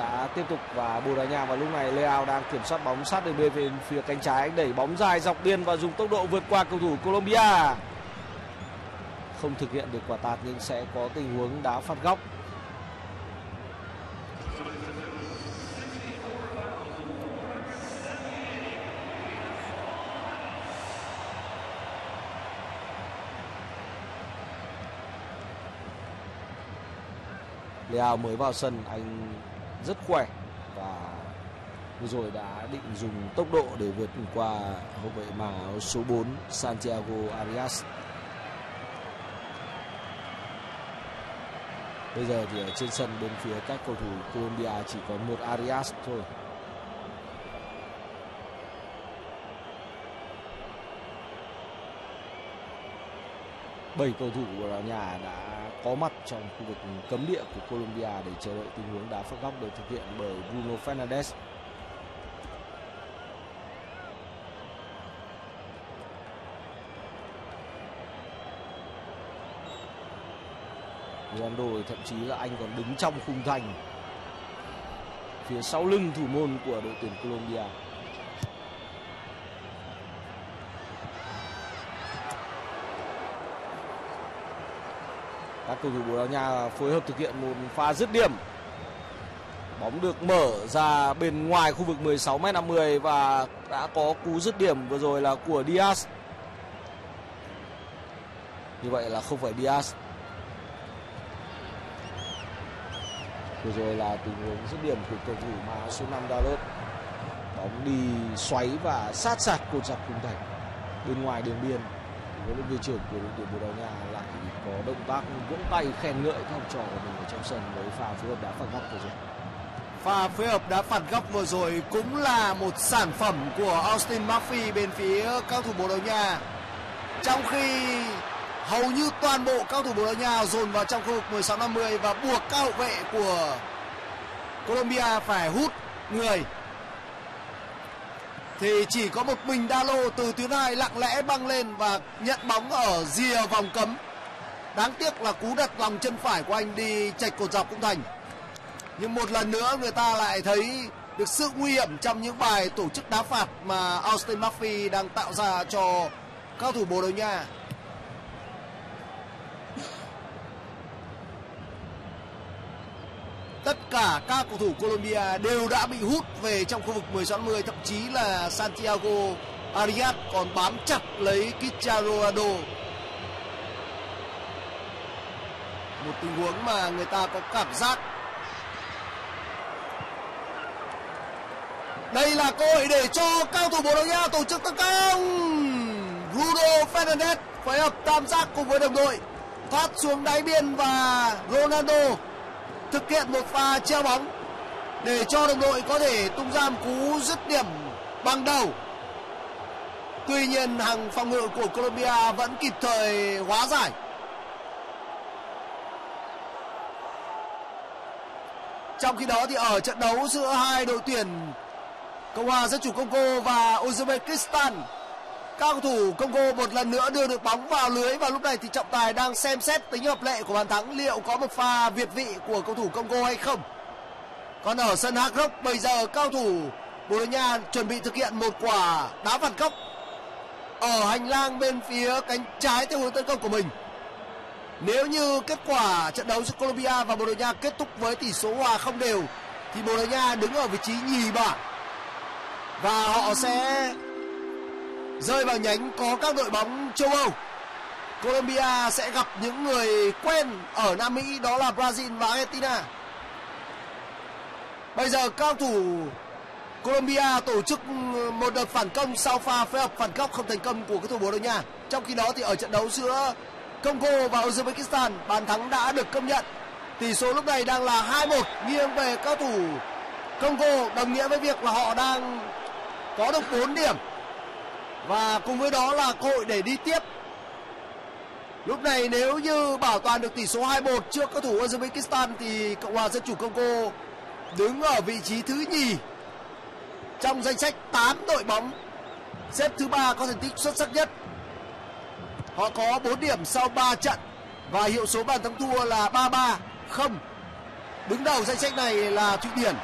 đã tiếp tục và Bồ Đào Nha vào lúc này Leao đang kiểm soát bóng sát đường biên về phía cánh trái, anh đẩy bóng dài dọc biên và dùng tốc độ vượt qua cầu thủ Colombia. Không thực hiện được quả tạt nhưng sẽ có tình huống đá phạt góc. Leao mới vào sân, anh rất khỏe và vừa rồi đã định dùng tốc độ để vượt qua hậu vệ mang áo số 4 Santiago Arias. Bây giờ thì ở trên sân bên phía các cầu thủ Colombia chỉ có một Arias thôi. Bảy cầu thủ của Bồ Đào Nha đã có mặt trong khu vực cấm địa của Colombia để chờ đợi tình huống đá phạt góc được thực hiện bởi Bruno Fernandes. Ronaldo thậm chí là anh còn đứng trong khung thành phía sau lưng thủ môn của đội tuyển Colombia. Các cầu thủ Bồ Đào Nha phối hợp thực hiện một pha dứt điểm. Bóng được mở ra bên ngoài khu vực 16m50 và đã có cú dứt điểm vừa rồi là của Diaz. Như vậy là không phải Diaz. Vừa rồi là tình huống dứt điểm của cầu thủ mang số 5 Dalot. Bóng đi xoáy và sát sạt cột dọc khung thành bên ngoài đường biên. Huấn luyện viên trưởng của đội tuyển Bồ Đào Nha lại có động tác vỗ tay khen ngợi các học trò của mình ở trong sân với pha phối hợp đá phạt góc vừa rồi. Pha phối hợp đá phạt góc vừa rồi cũng là một sản phẩm của Austin Murphy bên phía các thủ Bồ Đào Nha. Trong khi hầu như toàn bộ các thủ Bồ Đào Nha dồn vào trong khu vực 16m50 và buộc các hậu vệ của Colombia phải hút người, thì chỉ có một mình Dalo từ tuyến 2 lặng lẽ băng lên và nhận bóng ở rìa vòng cấm. Đáng tiếc là cú đặt lòng chân phải của anh đi chệch cột dọc khung thành. Nhưng một lần nữa người ta lại thấy được sự nguy hiểm trong những bài tổ chức đá phạt mà Austin Murphy đang tạo ra cho các thủ Bồ Đào Nha. Tất cả các cầu thủ Colombia đều đã bị hút về trong khu vực 16m, thậm chí là Santiago Arias còn bám chặt lấy Cristiano Ronaldo. Một tình huống mà người ta có cảm giác đây là cơ hội để cho cao thủ Bồ Đào Nha tổ chức tấn công. Bruno Fernandes phối hợp tam giác cùng với đồng đội thoát xuống đáy biên và Ronaldo thực hiện một pha treo bóng để cho đồng đội có thể tung ra một cú dứt điểm bằng đầu. Tuy nhiên hàng phòng ngự của Colombia vẫn kịp thời hóa giải. Trong khi đó thì ở trận đấu giữa hai đội tuyển Cộng hòa Dân chủ Congo và Uzbekistan, các cầu thủ Congo một lần nữa đưa được bóng vào lưới và lúc này thì trọng tài đang xem xét tính hợp lệ của bàn thắng, liệu có một pha việt vị của cầu thủ Congo hay không. Còn ở sân Hard Rock bây giờ cao thủ Bồ Đào Nha chuẩn bị thực hiện một quả đá phạt góc ở hành lang bên phía cánh trái theo hướng tấn công của mình. Nếu như kết quả trận đấu giữa Colombia và Bồ Đào Nha kết thúc với tỷ số hòa không đều thì Bồ Đào Nha đứng ở vị trí nhì bảng và họ sẽ rơi vào nhánh có các đội bóng châu Âu. Colombia sẽ gặp những người quen ở Nam Mỹ, đó là Brazil và Argentina. Bây giờ cao thủ Colombia tổ chức một đợt phản công sau pha phối hợp phản góc không thành công của các thủ Bồ Đào Nha. Trong khi đó thì ở trận đấu giữa Congo và Uzbekistan, bàn thắng đã được công nhận. Tỷ số lúc này đang là 2-1 nghiêng về các thủ Congo, đồng nghĩa với việc là họ đang có được 4 điểm và cùng với đó là cơ hội để đi tiếp. Lúc này nếu như bảo toàn được tỷ số 2-1 trước các thủ Uzbekistan thì Cộng hòa Dân chủ Congo đứng ở vị trí thứ nhì trong danh sách 8 đội bóng xếp thứ 3 có thành tích xuất sắc nhất. Họ có 4 điểm sau 3 trận và hiệu số bàn thắng thua là 3-3-0. Đứng đầu danh sách này là Thụy Điển.